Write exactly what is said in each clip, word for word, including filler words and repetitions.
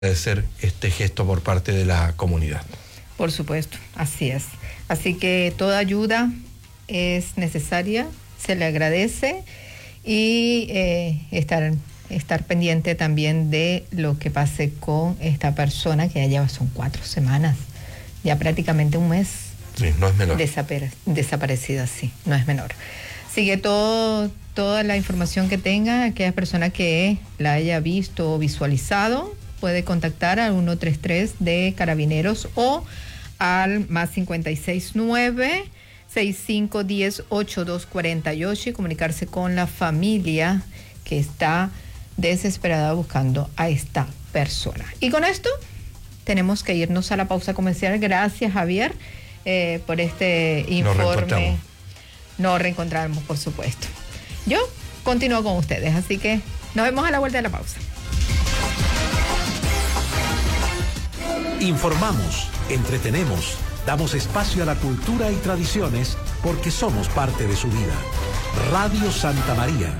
Agradecer este gesto por parte de la comunidad. Por supuesto, así es. Así que toda ayuda es necesaria, se le agradece y eh, estar, estar pendiente también de lo que pase con esta persona que ya lleva, son cuatro semanas, ya prácticamente un mes. Sí, no es menor. Desapare- desaparecida, sí, no es menor. Sigue todo, toda la información que tenga, aquella persona que la haya visto o visualizado, puede contactar al ciento treinta y tres de Carabineros o al más cincuenta y seis nueve, sesenta y cinco diez, ochenta y dos cuarenta y ocho y comunicarse con la familia que está desesperada buscando a esta persona. Y con esto tenemos que irnos a la pausa comercial. Gracias, Javier, eh, por este informe. Nos reencontramos. Nos reencontramos, por supuesto. Yo continúo con ustedes, así que nos vemos a la vuelta de la pausa. Informamos, entretenemos, damos espacio a la cultura y tradiciones porque somos parte de su vida. Radio Santa María.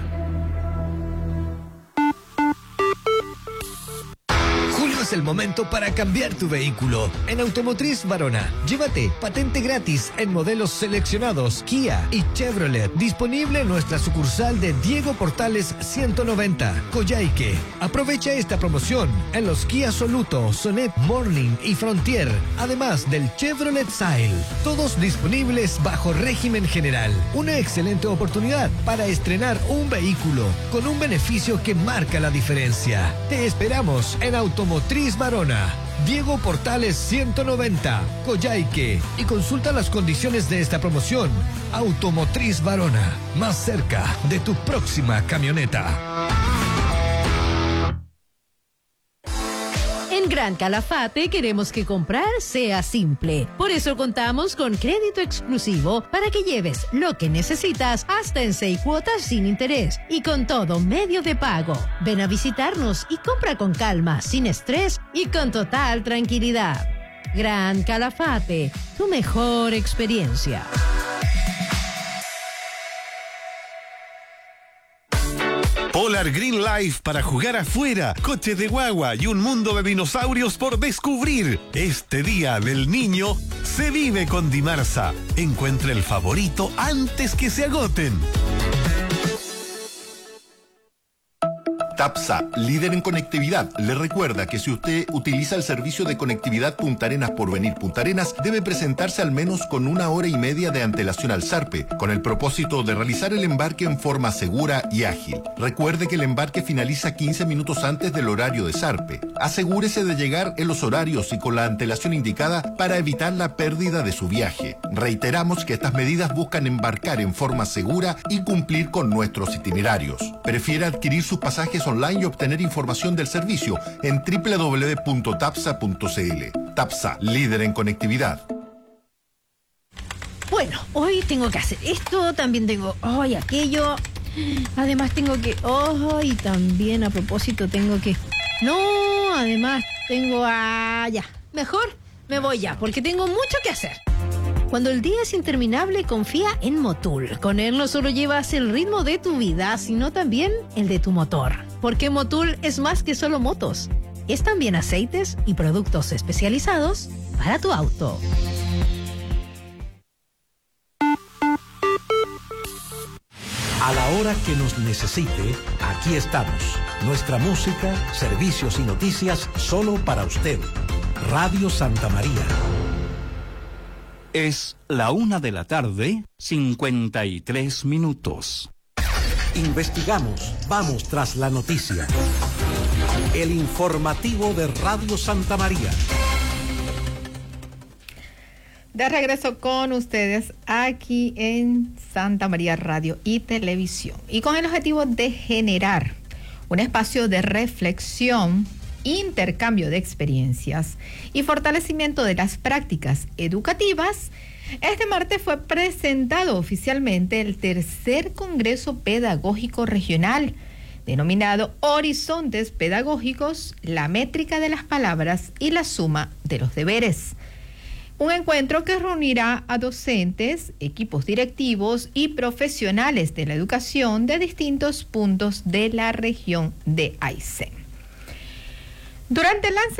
Julio es el momento para cambiar tu vehículo. En Automotriz Varona, llévate patente gratis en modelos seleccionados Kia y Chevrolet. Disponible en nuestra sucursal de Diego Portales ciento noventa, Coyhaique. Aprovecha esta promoción en los Kia Soluto, Sonet, Morning y Frontier, además del Chevrolet Sail. Todos disponibles bajo régimen general. Una excelente oportunidad para estrenar un vehículo con un beneficio que marca la diferencia. Te esperamos en Automotriz Varona, Diego Portales ciento noventa, Coyhaique, y consulta las condiciones de esta promoción. Automotriz Varona, más cerca de tu próxima camioneta. En Gran Calafate queremos que comprar sea simple. Por eso contamos con crédito exclusivo para que lleves lo que necesitas hasta en seis cuotas sin interés y con todo medio de pago. Ven a visitarnos y compra con calma, sin estrés y con total tranquilidad. Gran Calafate, tu mejor experiencia. Polar Green Life para jugar afuera, coches de guagua y un mundo de dinosaurios por descubrir. Este Día del Niño se vive con Dimarsa. Encuentre el favorito antes que se agoten. TAPSA, líder en conectividad, le recuerda que si usted utiliza el servicio de conectividad Punta Arenas por Venir Punta Arenas, debe presentarse al menos con una hora y media de antelación al Sarpe, con el propósito de realizar el embarque en forma segura y ágil. Recuerde que el embarque finaliza quince minutos antes del horario de Sarpe. Asegúrese de llegar en los horarios y con la antelación indicada para evitar la pérdida de su viaje. Reiteramos que estas medidas buscan embarcar en forma segura y cumplir con nuestros itinerarios. Prefiere adquirir sus pasajes online y obtener información del servicio en doble u doble u doble u punto tapsa punto c l. TAPSA, líder en conectividad. Bueno, hoy tengo que hacer esto, también tengo hoy aquello, además tengo que, oh, y también a propósito tengo que, no, además tengo, ah, ya, mejor me voy ya, porque tengo mucho que hacer. Cuando el día es interminable, confía en Motul. Con él no solo llevas el ritmo de tu vida, sino también el de tu motor. Porque Motul es más que solo motos. Es también aceites y productos especializados para tu auto. A la hora que nos necesite, aquí estamos. Nuestra música, servicios y noticias solo para usted. Radio Santa María. Es la una de la tarde, cincuenta y tres minutos. Investigamos, vamos tras la noticia. El informativo de Radio Santa María. De regreso con ustedes aquí en Santa María Radio y Televisión. Y con el objetivo de generar un espacio de reflexión, intercambio de experiencias y fortalecimiento de las prácticas educativas, este martes fue presentado oficialmente el tercer Congreso Pedagógico Regional, denominado Horizontes Pedagógicos, la métrica de las palabras y la suma de los deberes. Un encuentro que reunirá a docentes, equipos directivos y profesionales de la educación de distintos puntos de la región de Aysén. Durante el